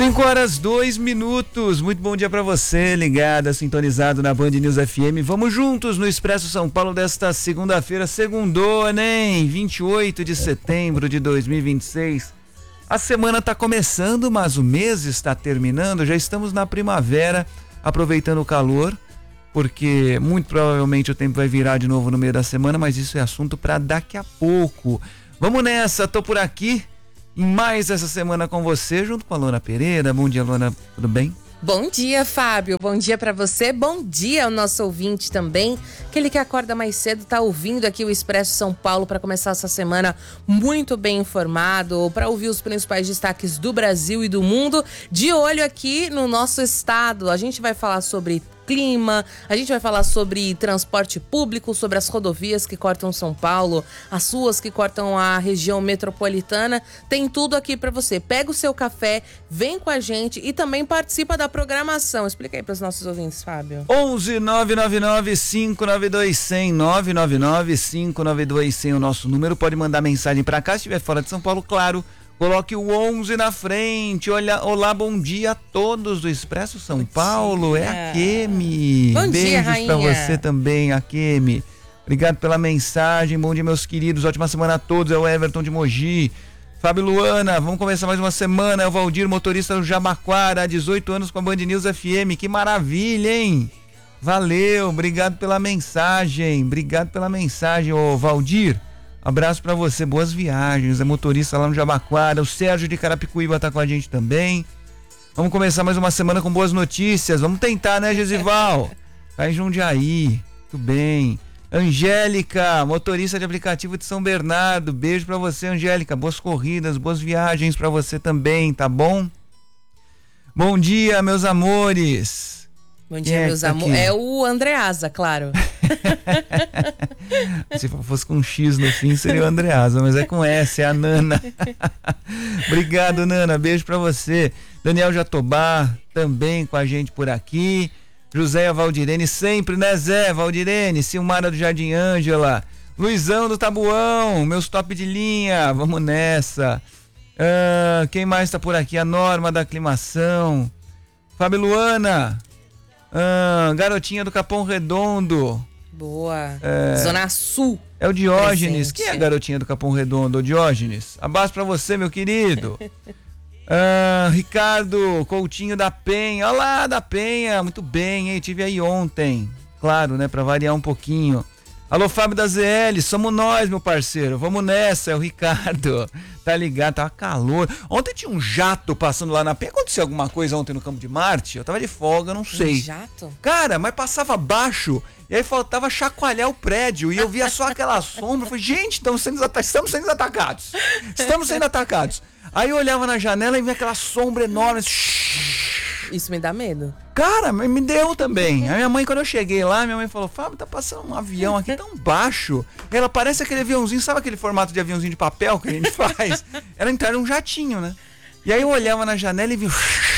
5h02. Muito bom dia pra você, ligado, sintonizado na Band News FM. Vamos juntos no Expresso São Paulo desta segunda-feira, segundou, né? 28 de setembro de 2026. A semana tá começando, mas o mês está terminando. Já estamos na primavera, aproveitando o calor, porque muito provavelmente o tempo vai virar de novo no meio da semana, mas isso é assunto pra daqui a pouco. Vamos nessa, tô por aqui em mais essa semana com você, junto com a Lona Pereira. Bom dia, Lona, tudo bem? Bom dia, Fábio. Bom dia pra você. Bom dia ao nosso ouvinte também. Aquele que acorda mais cedo tá ouvindo aqui o Expresso São Paulo para começar essa semana muito bem informado, para ouvir os principais destaques do Brasil e do mundo. De olho aqui no nosso estado. A gente vai falar sobre clima, a gente vai falar sobre transporte público, sobre as rodovias que cortam São Paulo, as ruas que cortam a região metropolitana. Tem tudo aqui pra você. Pega o seu café, vem com a gente e também participa da programação. Explica aí pros nossos ouvintes, Fábio. 11 999 592 100 999 592 100 o nosso número. Pode mandar mensagem pra cá se estiver fora de São Paulo, claro. Coloque o 11 na frente. Olá, bom dia a todos do Expresso São Paulo. É a Kemi. Bom Beijos dia, rainha. pra você também, a Kemi. Obrigado pela mensagem. Bom dia, meus queridos. Ótima semana a todos. É o Everton de Mogi. Fábio, Luana, vamos começar mais uma semana. É o Valdir, motorista do Jabaquara, há 18 anos com a Band News FM. Que maravilha, hein? Valeu, obrigado pela mensagem. Obrigado pela mensagem, ô Valdir. Abraço pra você, boas viagens. É motorista lá no Jabaquara. O Sérgio de Carapicuíba tá com a gente também. Vamos começar mais uma semana com boas notícias. Vamos tentar, né, Gesival? Tá em Jundiaí. Muito bem. Angélica, motorista de aplicativo de São Bernardo. Beijo pra você, Angélica. Boas corridas, boas viagens pra você também, tá bom? Bom dia, meus amores. Bom dia, meus amores. É o Andreasa, claro. Se fosse com um X no fim seria o Andreasa, mas é com S, é a Nana. Obrigado, Nana, beijo pra você. Daniel Jatobá também com a gente por aqui. José Valdirene sempre, né, Zé Valdirene? Silmara do Jardim Ângela. Luizão do Tabuão, meus top de linha, vamos nessa. Quem mais tá por aqui? A Norma da Aclimação. Fábio, Luana. Garotinha do Capão Redondo. Boa. Zona Sul. É o Diógenes. Presente. Quem é a garotinha do Capão Redondo? O Diógenes. Abraço pra você, meu querido. Ricardo Coutinho da Penha. Olá, da Penha. Muito bem, hein? Tive aí ontem. Claro, né? Pra variar um pouquinho. Alô, Fábio da ZL. Somos nós, meu parceiro. Vamos nessa. É o Ricardo. Tá ligado? Tava calor. Ontem tinha um jato passando lá na Penha. Aconteceu alguma coisa ontem no Campo de Marte? Eu tava de folga, não sei. Um jato? Cara, mas passava baixo. E aí faltava chacoalhar o prédio. E eu via só aquela sombra. Eu falei, gente, estamos sendo atacados. Estamos sendo atacados. Aí eu olhava na janela e via aquela sombra enorme. Isso me dá medo. Cara, me deu também. A minha mãe, quando eu cheguei lá, minha mãe falou, Fábio, tá passando um avião aqui tão baixo. Ela parece aquele aviãozinho, sabe aquele formato de aviãozinho de papel que a gente faz? Ela entrava num jatinho, né? E aí eu olhava na janela e via...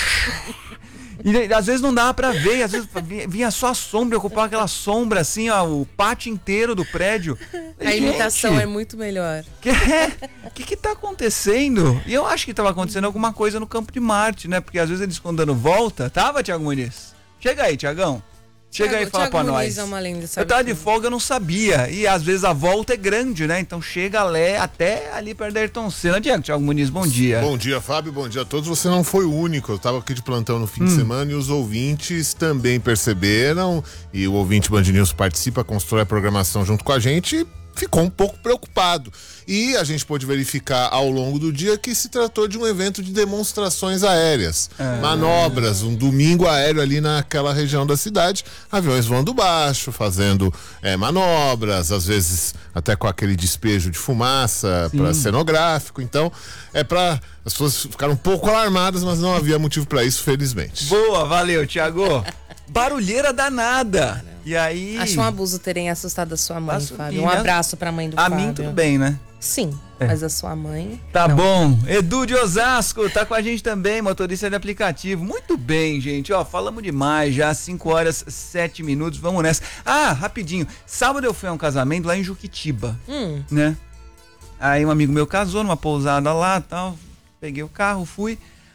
E às vezes não dava pra ver, às vezes vinha só a sombra, ocupava aquela sombra assim, ó, o pátio inteiro do prédio. A imitação é muito melhor. O que tá acontecendo? E eu acho que tava acontecendo alguma coisa no Campo de Marte, né? Porque às vezes eles ficam dando volta. Tava, Thiago Muniz? Chega aí, Thiagão. Chega aí e fala pra nós. É uma lenda, sabe? Eu tava de folga, eu não sabia. E às vezes a volta é grande, né? Então chega até ali perto da Ayrton Senna. Thiago Muniz, bom dia. Bom dia, Fábio. Bom dia a todos. Você não foi o único. Eu tava aqui de plantão no fim de semana e os ouvintes também perceberam. E o ouvinte Band News participa, constrói a programação junto com a gente. Ficou um pouco preocupado. E a gente pôde verificar ao longo do dia que se tratou de um evento de demonstrações aéreas. Manobras, um domingo aéreo ali naquela região da cidade. Aviões voando baixo, fazendo manobras, às vezes até com aquele despejo de fumaça para cenográfico. Então, as pessoas ficaram um pouco alarmadas, mas não havia motivo para isso, felizmente. Boa, valeu, Thiago. Barulheira danada. E aí... Acho um abuso terem assustado a sua mãe, Fábio. Um né? abraço pra mãe do Fábio. A mim tudo bem, né? Sim, mas a sua mãe... Tá não. bom. Edu de Osasco tá com a gente também, motorista de aplicativo. Muito bem, gente. Ó, falamos demais já, 5h07. Vamos nessa. Rapidinho. Sábado eu fui a um casamento lá em Juquitiba, né? Aí um amigo meu casou numa pousada lá, tal. Peguei o carro, fui.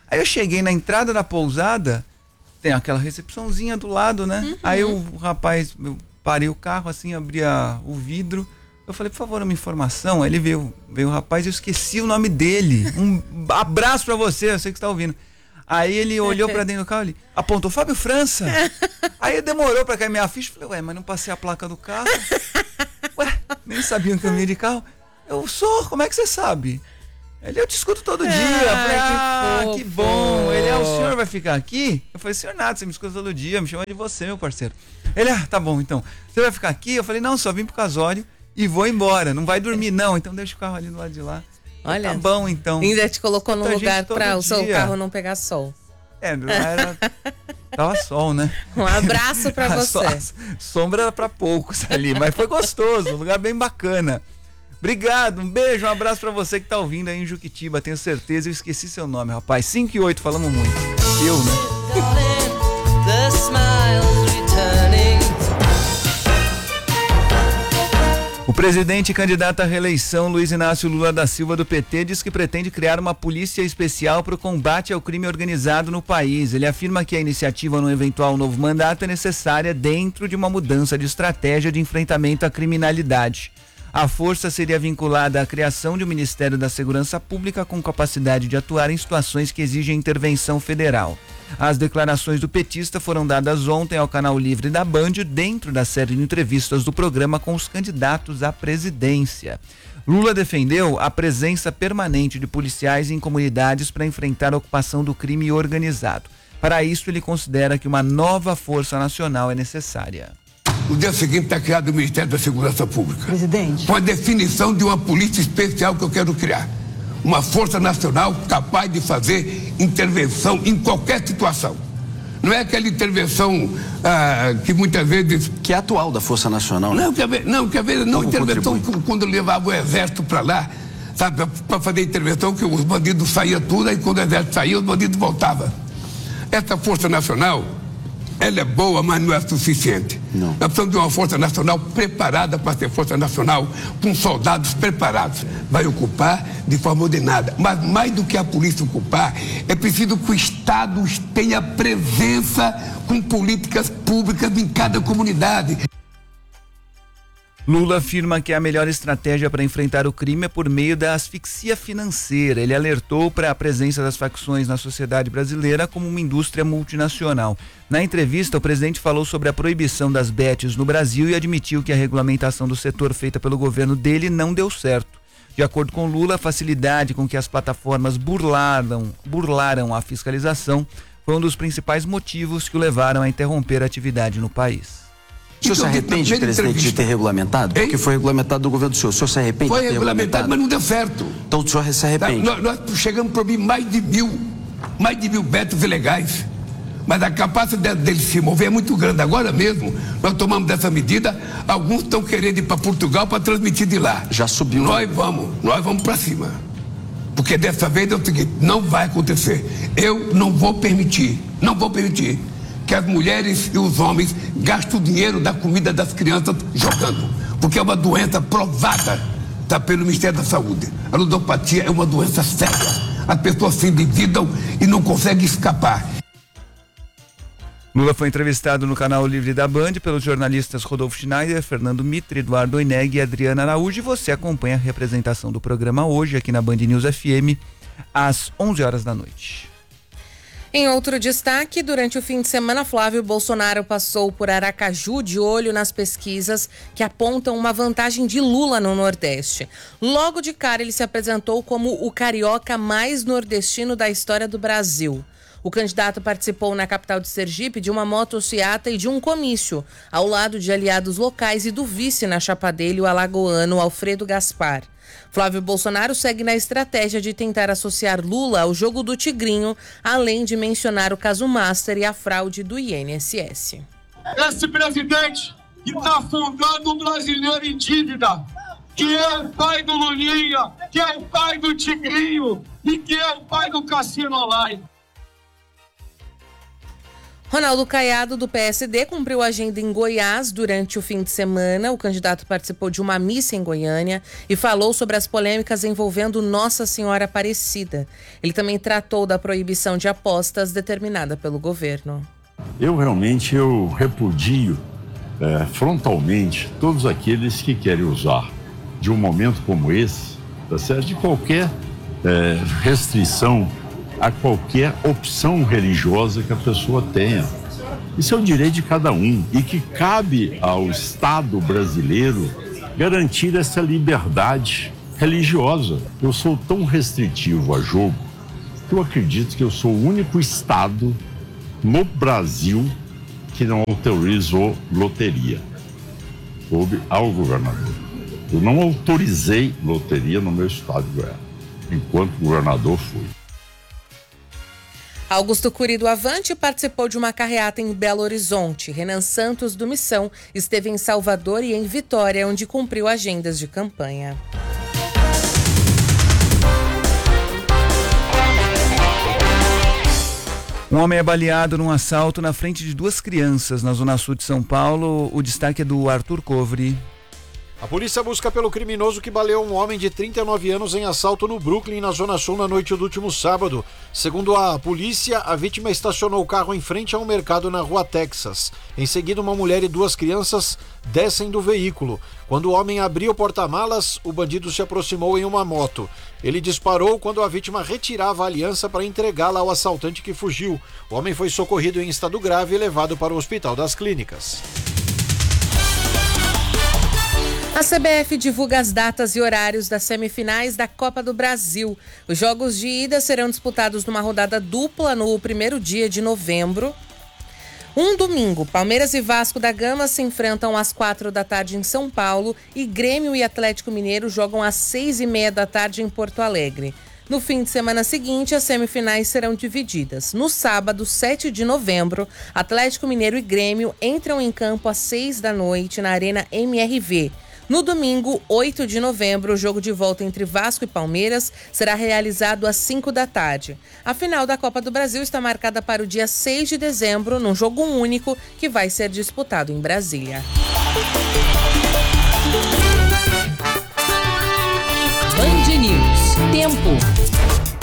Aí eu cheguei na entrada da pousada, tem aquela recepçãozinha do lado, né? Aí o rapaz, eu parei o carro assim, abria o vidro. Eu falei, por favor, uma informação. Aí ele veio o rapaz, eu esqueci o nome dele. Um abraço pra você, eu sei que você tá ouvindo. Aí ele olhou pra dentro do carro, ele apontou, Fábio França. Aí demorou pra cair minha ficha. Falei, ué, mas não passei a placa do carro. Ué, nem sabiam que eu vinha de carro. Eu sou, como é que você sabe? Ele, eu te escuto todo dia. Eu falei, que bom. Ele, o senhor vai ficar aqui? Eu falei, senhor nada, você me escuta todo dia, me chama de você, meu parceiro. Ele, tá bom, então. Você vai ficar aqui? Eu falei, não, só vim pro casório e vou embora. Não vai dormir, não. Então deixa o carro ali do lado de lá. Olha, tá bom, então. Ainda te colocou num lugar para o seu carro não pegar sol. Tava sol, né? Um abraço para você. Sombra para poucos ali, mas foi gostoso, um lugar bem bacana. Obrigado, um beijo, um abraço para você que tá ouvindo aí em Juquitiba, tenho certeza, eu esqueci seu nome, rapaz. 5 e 8, falamos muito. Eu, né? O presidente e candidato à reeleição, Luiz Inácio Lula da Silva, do PT, diz que pretende criar uma polícia especial para o combate ao crime organizado no país. Ele afirma que a iniciativa no eventual novo mandato é necessária dentro de uma mudança de estratégia de enfrentamento à criminalidade. A força seria vinculada à criação de um Ministério da Segurança Pública com capacidade de atuar em situações que exigem intervenção federal. As declarações do petista foram dadas ontem ao canal Livre da Band, dentro da série de entrevistas do programa com os candidatos à presidência. Lula defendeu a presença permanente de policiais em comunidades para enfrentar a ocupação do crime organizado. Para isso, ele considera que uma nova força nacional é necessária. No dia seguinte está criado o Ministério da Segurança Pública. Presidente. Com a definição de uma polícia especial que eu quero criar. Uma força nacional capaz de fazer intervenção em qualquer situação. Não é aquela intervenção que muitas vezes... Que é atual da Força Nacional, né? Quer ver, intervenção quando levava o exército para lá, sabe, para fazer intervenção, que os bandidos saíam tudo, aí quando o exército saía, os bandidos voltavam. Essa Força Nacional, ela é boa, mas não é suficiente. Não. Nós precisamos de uma Força Nacional preparada para ser Força Nacional, com soldados preparados. Vai ocupar de forma ordenada. Mas mais do que a polícia ocupar, é preciso que o Estado tenha presença com políticas públicas em cada comunidade. Lula afirma que a melhor estratégia para enfrentar o crime é por meio da asfixia financeira. Ele alertou para a presença das facções na sociedade brasileira como uma indústria multinacional. Na entrevista, o presidente falou sobre a proibição das bets no Brasil e admitiu que a regulamentação do setor feita pelo governo dele não deu certo. De acordo com Lula, a facilidade com que as plataformas burlaram a fiscalização foi um dos principais motivos que o levaram a interromper a atividade no país. O senhor se arrepende, presidente, de ter regulamentado? Porque foi regulamentado do governo do senhor. O senhor se arrepende de ter regulamentado? Mas não deu certo. Então o senhor se arrepende? Nós chegamos a proibir mais de mil betos ilegais. Mas a capacidade deles se mover é muito grande. Agora mesmo, nós tomamos dessa medida, alguns estão querendo ir para Portugal para transmitir de lá. Já subiu. Nós vamos para cima. Porque dessa vez é o seguinte, não vai acontecer. Eu não vou permitir que as mulheres e os homens gastem o dinheiro da comida das crianças jogando. Porque é uma doença provada, pelo Ministério da Saúde. A ludopatia é uma doença séria. As pessoas se endividam e não conseguem escapar. Lula foi entrevistado no canal Livre da Band pelos jornalistas Rodolfo Schneider, Fernando Mitre, Eduardo Oineg e Adriana Araújo. E você acompanha a representação do programa hoje aqui na Band News FM às 11 horas da noite. Em outro destaque, durante o fim de semana, Flávio Bolsonaro passou por Aracaju de olho nas pesquisas que apontam uma vantagem de Lula no Nordeste. Logo de cara, ele se apresentou como o carioca mais nordestino da história do Brasil. O candidato participou na capital de Sergipe de uma motociata e de um comício, ao lado de aliados locais e do vice na chapa dele, o alagoano Alfredo Gaspar. Flávio Bolsonaro segue na estratégia de tentar associar Lula ao jogo do Tigrinho, além de mencionar o caso Master e a fraude do INSS. Esse presidente que está afundando o brasileiro em dívida, que é o pai do Lulinha, que é o pai do Tigrinho e que é o pai do Cassino Online. Ronaldo Caiado, do PSD, cumpriu a agenda em Goiás durante o fim de semana. O candidato participou de uma missa em Goiânia e falou sobre as polêmicas envolvendo Nossa Senhora Aparecida. Ele também tratou da proibição de apostas determinada pelo governo. Eu repudio frontalmente todos aqueles que querem usar de um momento como esse, tá certo? De qualquer restrição a qualquer opção religiosa que a pessoa tenha. Isso é o direito de cada um e que cabe ao Estado brasileiro garantir essa liberdade religiosa. Eu sou tão restritivo a jogo que eu acredito que eu sou o único Estado no Brasil que não autorizou loteria. Coube ao governador. Eu não autorizei loteria no meu estado de Goiás, enquanto governador fui. Augusto Cury do Avante participou de uma carreata em Belo Horizonte. Renan Santos do Missão esteve em Salvador e em Vitória, onde cumpriu agendas de campanha. Um homem é baleado num assalto na frente de 2 crianças na zona sul de São Paulo. O destaque é do Arthur Covre. A polícia busca pelo criminoso que baleou um homem de 39 anos em assalto no Brooklyn, na Zona Sul, na noite do último sábado. Segundo a polícia, a vítima estacionou o carro em frente a um mercado na rua Texas. Em seguida, uma mulher e 2 crianças descem do veículo. Quando o homem abriu o porta-malas, o bandido se aproximou em uma moto. Ele disparou quando a vítima retirava a aliança para entregá-la ao assaltante que fugiu. O homem foi socorrido em estado grave e levado para o Hospital das Clínicas. A CBF divulga as datas e horários das semifinais da Copa do Brasil. Os jogos de ida serão disputados numa rodada dupla no primeiro dia de novembro. Um domingo, Palmeiras e Vasco da Gama se enfrentam às 4 da tarde em São Paulo e Grêmio e Atlético Mineiro jogam às 6:30 da tarde em Porto Alegre. No fim de semana seguinte, as semifinais serão divididas. No sábado, 7 de novembro, Atlético Mineiro e Grêmio entram em campo às 6 da noite na Arena MRV. No domingo, 8 de novembro, o jogo de volta entre Vasco e Palmeiras será realizado às 5 da tarde. A final da Copa do Brasil está marcada para o dia 6 de dezembro, num jogo único que vai ser disputado em Brasília. Band News. Tempo.